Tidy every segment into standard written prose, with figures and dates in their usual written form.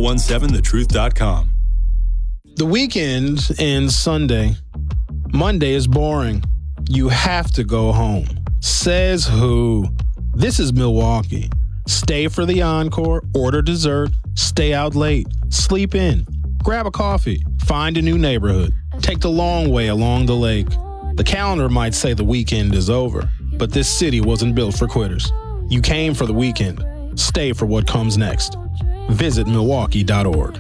1017thetruth.com. The weekend ends Sunday. Monday is boring. You have to go home. Says who? This is Milwaukee. Stay for the encore, order dessert, stay out late, sleep in, grab a coffee, find a new neighborhood, take the long way along the lake. The calendar might say the weekend is over, but this city wasn't built for quitters. You came for the weekend. Stay for what comes next. Visit Milwaukee.org.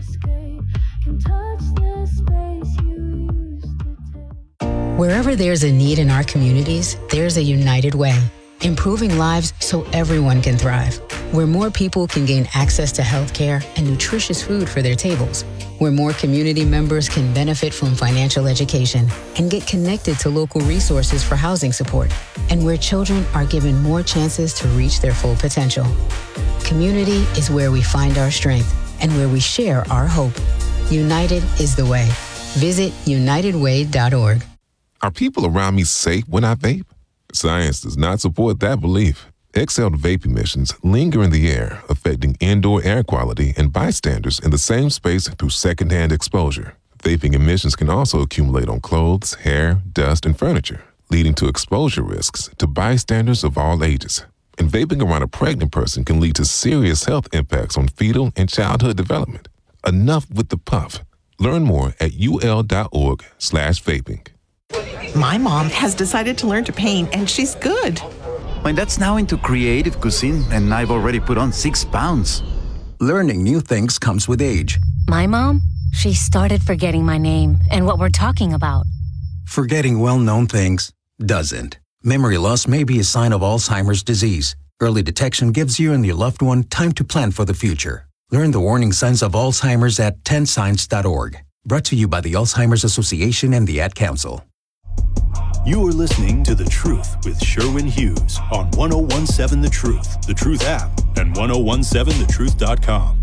Wherever there's a need in our communities, there's a United Way. Improving lives so everyone can thrive. Where more people can gain access to health care and nutritious food for their tables. Where more community members can benefit from financial education and get connected to local resources for housing support. And where children are given more chances to reach their full potential. Community is where we find our strength and where we share our hope. United is the way. Visit unitedway.org. Are people around me safe when I vape? Science does not support that belief. Exhaled vape emissions linger in the air, affecting indoor air quality and bystanders in the same space through secondhand exposure. Vaping emissions can also accumulate on clothes, hair, dust, and furniture, leading to exposure risks to bystanders of all ages. And vaping around a pregnant person can lead to serious health impacts on fetal and childhood development. Enough with the puff. Learn more at ul.org/vaping. My mom has decided to learn to paint, and she's good. My dad's now into creative cuisine, and I've already put on 6 pounds. Learning new things comes with age. My mom, she started forgetting my name and what we're talking about. Forgetting well-known things doesn't. Memory loss may be a sign of Alzheimer's disease. Early detection gives you and your loved one time to plan for the future. Learn the warning signs of Alzheimer's at 10signs.org. Brought to you by the Alzheimer's Association and the Ad Council. You are listening to The Truth with Sherwin Hughes on 1017 The Truth, The Truth app, and 1017thetruth.com.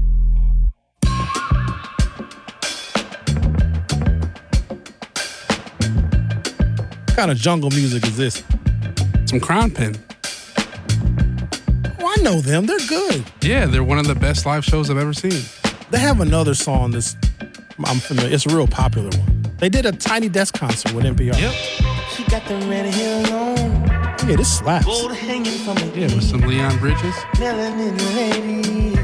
What kind of jungle music is this? Some Crown Pen. Oh, I know them. They're good. Yeah, they're one of the best live shows I've ever seen. They have another song that's I'm familiar. It's a real popular one. They did a Tiny Desk concert with NPR. Yep. She got the red hair on. Yeah, this slaps. Gold hanging from it. Yeah, with some Leon Bridges. Melanin lady.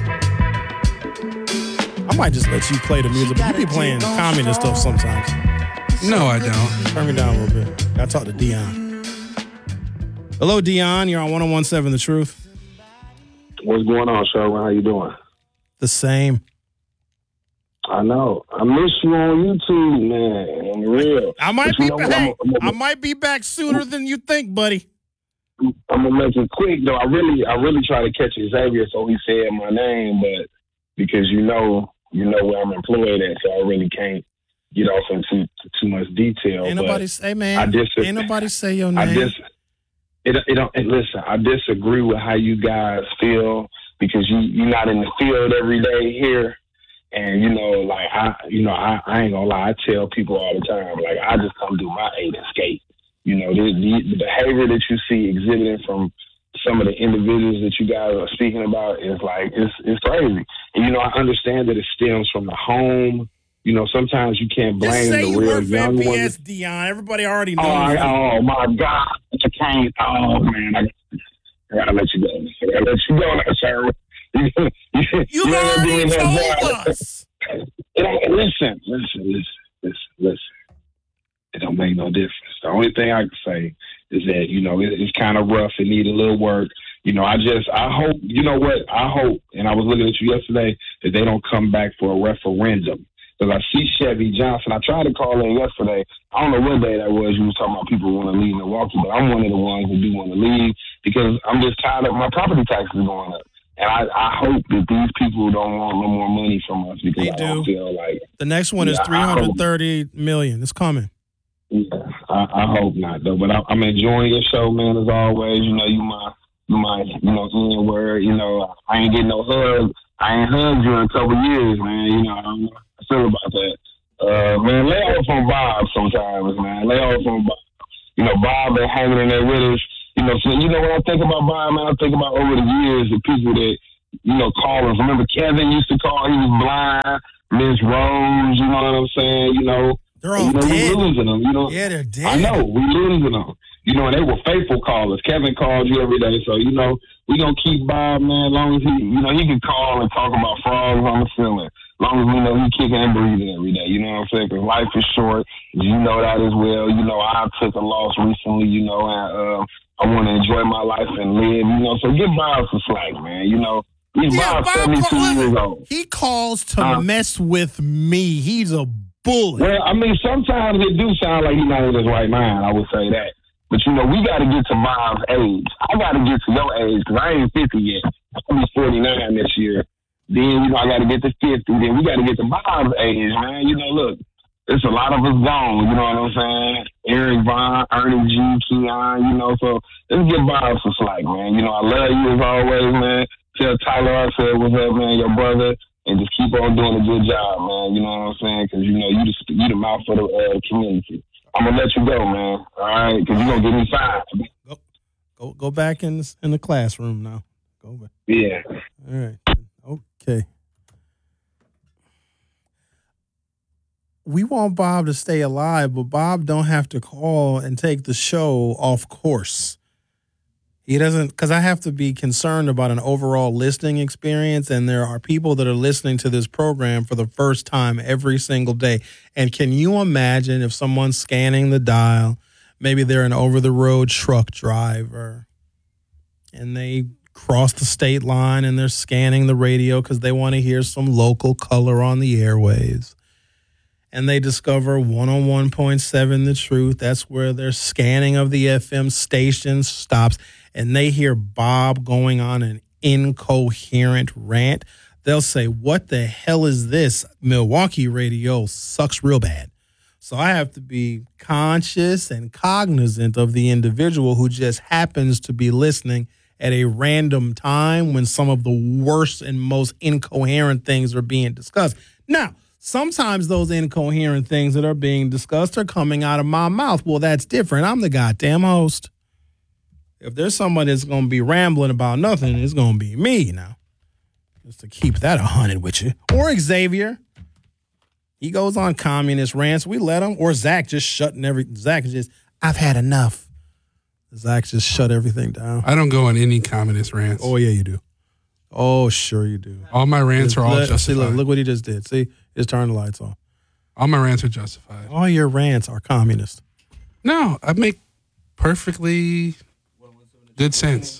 I might just let you play the music, but you be playing communist stuff sometimes. No, I don't. Turn me down a little bit. Gotta talk to Dion. Hello, Dion. You're on 1017 The Truth. What's going on, Sherwin? How you doing? The same. I know. I miss you on YouTube, man. I'm real. I might be back sooner than you think, buddy. I'm gonna make it quick though. I really try to catch Xavier, so he said my name, but because you know where I'm employed at, so I really can't get off into too much detail. Ain't nobody say, man. Ain't nobody say your name. Listen, I disagree with how you guys feel because you're not in the field every day here. And, I ain't gonna lie, I tell people all the time, like, I just come do my 8 and skate. The behavior that you see exhibiting from some of the individuals that you guys are speaking about is like, it's crazy. And, I understand that it stems from the home. Sometimes you can't blame the real young ones. Yes, Dion. Everybody already knows. Oh, my God. I can't. Oh, man. I gotta let you go. I gotta let you go now, sir. You already told us. Listen. It don't make no difference. The only thing I can say is that, it's kind of rough. It needs a little work. I hope, I hope, and I was looking at you yesterday, that they don't come back for a referendum. Because I see Chevy Johnson. I tried to call in yesterday. I don't know what day that was. You was talking about people who want to leave Milwaukee, but I'm one of the ones who do want to leave because I'm just tired of my property taxes going up. And I hope that these people don't want no more money from us because I don't feel like the next one is $330 million. It's coming. Yeah, I hope not though. But I'm enjoying your show, man. As always, you my N word. I ain't getting no hug. I ain't hugged you in a couple years, man. I don't know how I feel about that. Man, lay off on Bob sometimes, man. Lay off on Bob. Bob been hanging in there with us. So when I think about Bob, man, I think about over the years the people that callers. Remember Kevin used to call, he was blind, Miss Rose, you know what I'm saying? They're all dead. We losing them, Yeah, they're dead. I know, we losing them. And they were faithful callers. Kevin called you every day, so, we gonna keep Bob, man, as long as he can call and talk about frogs on the ceiling. As long as we know he's kicking and breathing every day, you know what I'm saying? Because life is short. You know that as well. I took a loss recently, and I want to enjoy my life and live, so give Bob some slack, man. He's Bob 72 years old. He calls to mess with me. He's a bully. Well, I mean, sometimes it do sound like he's not in his right mind, I would say that. But, we got to get to Bob's age. I got to get to your age because I ain't 50 yet. I'll be 49 this year. Then, I got to get to 50. Then we got to get to Bob's age, man. Look, there's a lot of us gone, you know what I'm saying? Eric Vaughn, Ernie G, Keon, so let's get Bob some slack, man. I love you as always, man. Tell Tyler I said what's up, man, your brother, and just keep on doing a good job, man. You know what I'm saying? Because, you the mouth of the community. I'm going to let you go, man, all right? Because you're going to get me fired. Go back in the classroom now. Go back. Yeah. All right. Okay. We want Bob to stay alive, but Bob don't have to call and take the show off course. He doesn't, because I have to be concerned about an overall listening experience, and there are people that are listening to this program for the first time every single day. And can you imagine if someone's scanning the dial, maybe they're an over-the-road truck driver, and they cross the state line and they're scanning the radio because they want to hear some local color on the airwaves. And they discover 101.7 The Truth. That's where their scanning of the FM station stops. And they hear Bob going on an incoherent rant. They'll say, what the hell is this? Milwaukee radio sucks real bad. So I have to be conscious and cognizant of the individual who just happens to be listening at a random time when some of the worst and most incoherent things are being discussed. Now, sometimes those incoherent things that are being discussed are coming out of my mouth. Well, that's different. I'm the goddamn host. If there's somebody that's going to be rambling about nothing, it's going to be me now. Just to keep that 100 with you. Or Xavier. He goes on communist rants. We let him. Or Zach just shutting everything. Zach is just, I've had enough. Zach just shut everything down. I don't go on any communist rants. Oh, yeah, you do. Oh, sure you do. All my rants are all justified. See, look what he just did. See, just turned the lights off. All my rants are justified. All your rants are communist. No, I make perfectly good sense.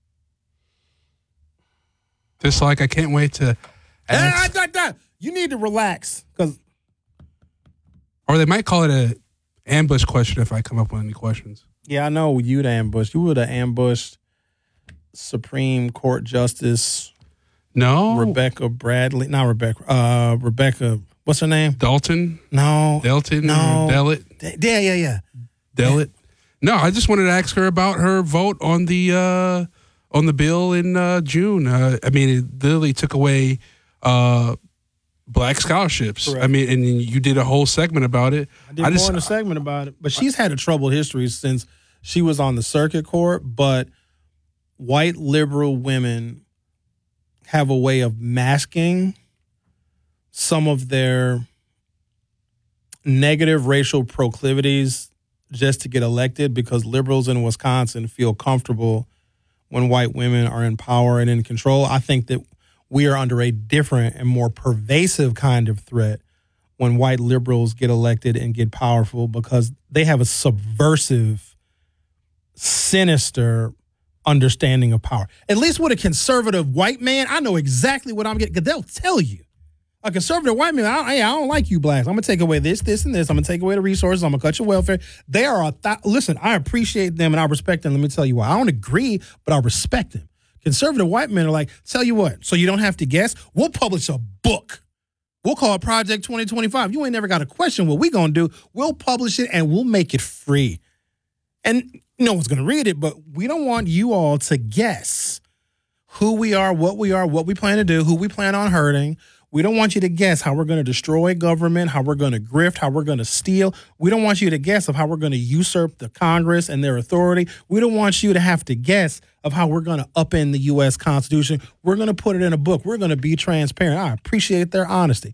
Just like I can't wait to... You need to relax. Or they might call it an ambush question if I come up with any questions. Yeah, I know you'd ambush. You would have ambushed Supreme Court Justice Rebecca Bradley. Not Rebecca. Rebecca, what's her name? Dalton? No. Delton? No. Dellett? Yeah. Dellett? No, I just wanted to ask her about her vote on the bill in June. I mean, it literally took away black scholarships. Correct. I mean, and you did a whole segment about it. I did more than a segment about it. But she's had a troubled history since she was on the circuit court. But white liberal women have a way of masking some of their negative racial proclivities just to get elected, because liberals in Wisconsin feel comfortable when white women are in power and in control. I think that we are under a different and more pervasive kind of threat when white liberals get elected and get powerful, because they have a subversive, sinister understanding of power. At least with a conservative white man, I know exactly what I'm getting, because they'll tell you. A conservative white man, I don't like you blacks. I'm going to take away this, and this. I'm going to take away the resources. I'm going to cut your welfare. They are listen, I appreciate them and I respect them. Let me tell you why. I don't agree, but I respect them. Conservative white men are like, tell you what, so you don't have to guess, we'll publish a book. We'll call it Project 2025. You ain't never got a question. What we going to do, we'll publish it and we'll make it free. And no one's going to read it, but we don't want you all to guess who we are, what we plan to do, who we plan on hurting. We don't want you to guess how we're going to destroy government, how we're going to grift, how we're going to steal. We don't want you to guess of how we're going to usurp the Congress and their authority. We don't want you to have to guess of how we're going to upend the U.S. Constitution. We're going to put it in a book. We're going to be transparent. I appreciate their honesty.